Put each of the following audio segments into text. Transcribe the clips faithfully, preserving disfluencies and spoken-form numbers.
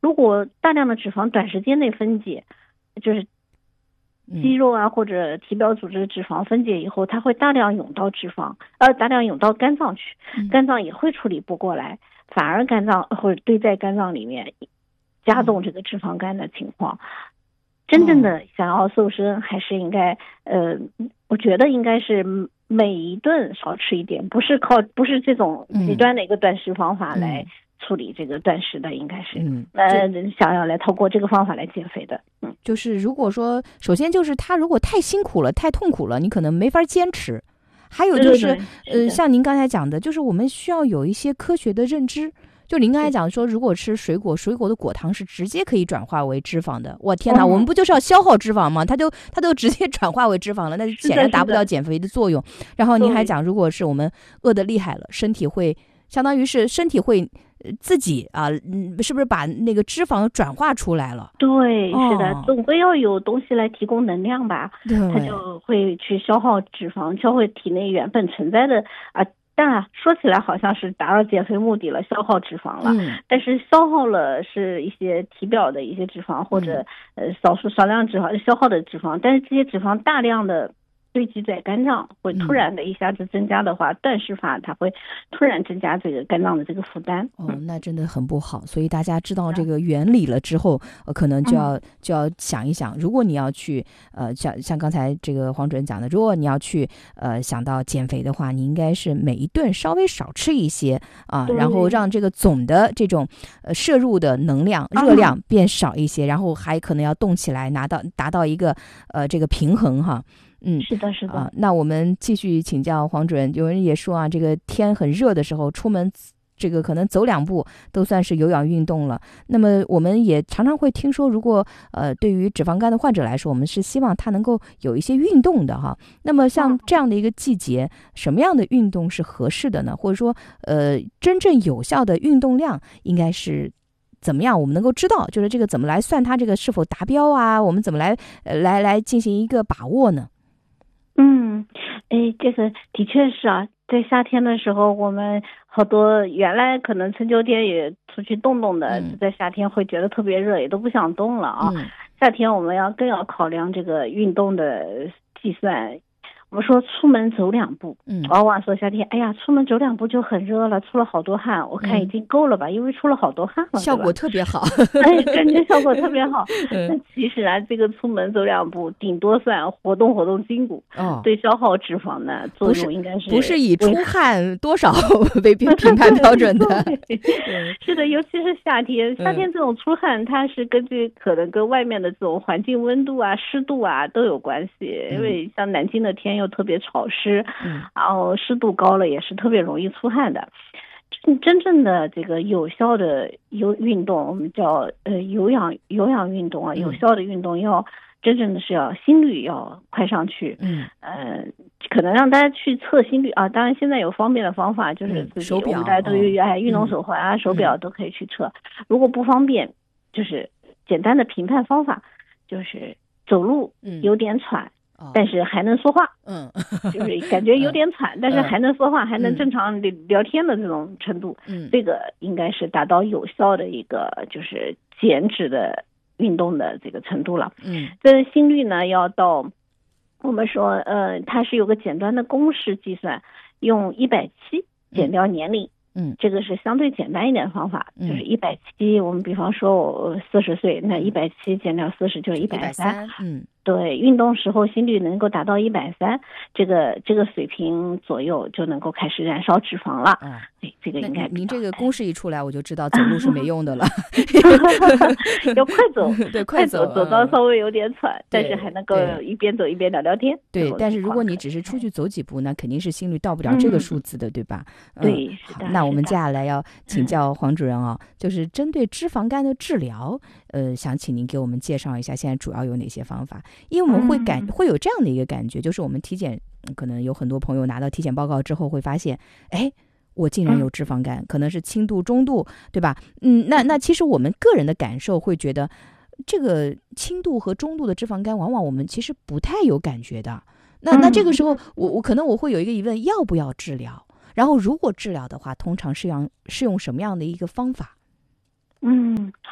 如果大量的脂肪短时间内分解，就是肌肉啊或者体表组织的脂肪分解以后，它会大量涌到脂肪，呃，大量涌到肝脏去，肝脏也会处理不过来，反而肝脏或者堆在肝脏里面，加重这个脂肪肝的情况。真正的想要瘦身，还是应该，呃，我觉得应该是每一顿少吃一点，不是靠不是这种极端的一个断食方法来处理这个断食的，应该是，嗯，呃，想要来透过这个方法来减肥的，嗯， 就是如果说，首先就是他如果太辛苦了、太痛苦了，你可能没法坚持。还有就是， 对对对呃，像您刚才讲的，就是我们需要有一些科学的认知。就您刚才讲说，如果吃水果，水果的果糖是直接可以转化为脂肪的。我天哪， 嗯、 我们不就是要消耗脂肪吗？它就它都直接转化为脂肪了，那显然达不到减肥的作用。然后您还讲，如果是我们饿得厉害了，身体会相当于是身体会自己啊，嗯，是不是把那个脂肪转化出来了？ 对， 哦、 是的，总归要有东西来提供能量吧，它就会去消耗脂肪，消耗体内原本存在的啊。当然说起来好像是达到减肥目的了，消耗脂肪了， 嗯， 但是消耗了是一些体表的一些脂肪或者、嗯、呃少数少量脂肪消耗的脂肪，但是这些脂肪大量的堆积在肝脏，会突然的一下子增加的话，嗯、断食法它会突然增加这个肝脏的这个负担。 哦，那真的很不好。所以大家知道这个原理了之后，呃、可能就要、嗯、就要想一想，如果你要去呃像像刚才这个黄主任讲的，如果你要去呃想到减肥的话，你应该是每一顿稍微少吃一些啊，然后让这个总的这种呃摄入的能量热量变少一些，嗯、然后还可能要动起来，拿到达到一个呃这个平衡哈。嗯， 是的，是的。 啊，那我们继续请教黄主任。有人也说啊，这个天很热的时候，出门这个可能走两步都算是有氧运动了。那么我们也常常会听说，如果呃对于脂肪肝的患者来说，我们是希望他能够有一些运动的哈。那么像这样的一个季节，什么样的运动是合适的呢？或者说，呃，真正有效的运动量应该是怎么样？我们能够知道，就是这个怎么来算它这个是否达标啊？我们怎么来呃来来进行一个把握呢？ 嗯，哎，这个的确是啊，在夏天的时候，我们好多原来可能春秋天也出去动动的，嗯、在夏天会觉得特别热，也都不想动了啊。嗯、夏天我们要更要考量这个运动的计算。我们说出门走两步，嗯，往往说夏天，哎呀，出门走两步就很热了，出了好多汗，我看已经够了吧，嗯、因为出了好多汗了， 效果特别好， 哎，感觉效果特别好。那、嗯、其实啊，这个出门走两步，顶多算活动活动筋骨，哦，对消耗脂肪呢作用应该是不是以出汗多少为评判标准的。 是的，尤其是夏天，夏天这种出汗，它是根据可能跟外面的这种环境温度啊、湿度啊都有关系，因为像南京的天又特别潮湿，嗯，然后湿度高了也是特别容易出汗的。真正的这个有效的有运动，我们叫呃有氧有氧运动啊，有效的运动要真正的是要心率要快上去，嗯，呃，可能让大家去测心率啊。当然现在有方便的方法，就是自己、 嗯、手表， 我们大家都有哎运动手环啊、 嗯、 手表都可以去测。如果不方便，就是简单的评判方法，就是走路有点喘。嗯但是还能说话，嗯，就是感觉有点喘，嗯、但是还能说话，嗯、还能正常聊天的这种程度，嗯，这个应该是达到有效的一个就是减脂的运动的这个程度了，嗯，这心率呢要到，我们说呃它是有个简单的公式计算，用一百七减掉年龄。嗯，这个是相对简单一点的方法，嗯、就是一百七，我们比方说我四十岁，那一百七减掉四十就是一百三，嗯，对，运动时候心率能够达到一百三，这个这个水平左右就能够开始燃烧脂肪了。嗯，对，这个应该您这个公式一出来，我就知道走路是没用的了， 要快走， 对，快走， 走到稍微有点喘，但是还能够一边走一边聊聊天。 对，但是如果你只是出去走几步，那肯定是心率到不了这个数字的，嗯、对吧？ 嗯、对，是的。 那我们接下来要请教黄主任啊，就是针对脂肪肝的治疗，呃，想请您给我们介绍一下现在主要有哪些方法？因为我们会感、嗯、会有这样的一个感觉，就是我们体检，可能有很多朋友拿到体检报告之后会发现，哎，我竟然有脂肪肝，嗯、可能是轻度、中度，对吧？嗯，那那其实我们个人的感受会觉得，这个轻度和中度的脂肪肝，往往我们其实不太有感觉的。那那这个时候，我我可能我会有一个疑问，要不要治疗？然后如果治疗的话，通常是用是用什么样的一个方法？ 嗯，好。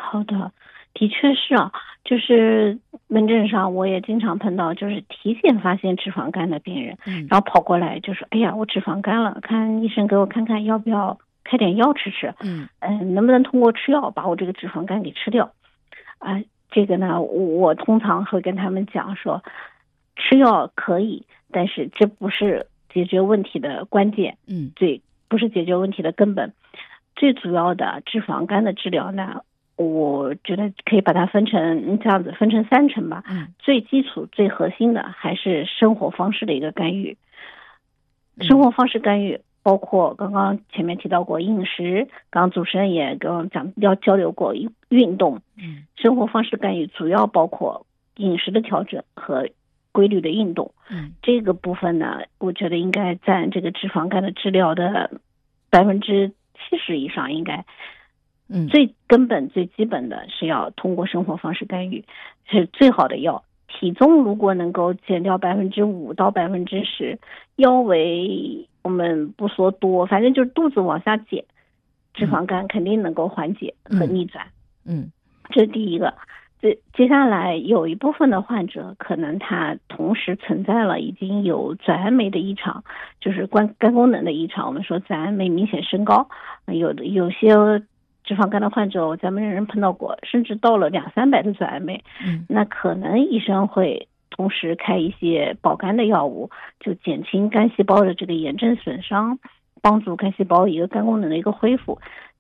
好的，的确是啊，就是门诊上我也经常碰到，就是提前发现脂肪肝的病人，嗯，然后跑过来就说，哎呀，我脂肪肝了，看医生给我看看要不要开点药吃吃，嗯嗯、呃，能不能通过吃药把我这个脂肪肝给吃掉？啊、呃，这个呢，我通常会跟他们讲说，吃药可以，但是这不是解决问题的关键，嗯，最不是解决问题的根本。最主要的脂肪肝的治疗呢，我觉得可以把它分成这样子，分成三层吧。嗯，最基础、最核心的还是生活方式的一个干预。生活方式干预包括刚刚前面提到过饮食，刚刚主持人也跟我讲要交流过运动。嗯，生活方式干预主要包括饮食的调整和规律的运动。嗯，这个部分呢，我觉得应该占这个脂肪肝的治疗的百分之七十以上，应该。嗯，最根本最基本的是要通过生活方式干预，是最好的药。体重如果能够减掉百分之五到百分之十，腰围我们不说多，反正就是肚子往下减，脂肪肝肯定能够缓解和逆转。嗯，这是第一个。这接下来有一部分的患者可能他同时存在了已经有转氨酶的异常，就是肝肝功能的异常，我们说转氨酶明显升高，有的有些脂肪肝的患者，咱们人碰到过，甚至到了两三百的转氨酶，嗯，那可能医生会同时开一些保肝的药物，就减轻肝细胞的这个炎症损伤，帮助肝细胞一个肝功能的一个恢复。